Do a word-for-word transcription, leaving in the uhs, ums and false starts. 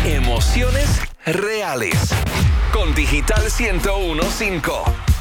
Emociones reales. Con Digital ciento uno punto cinco.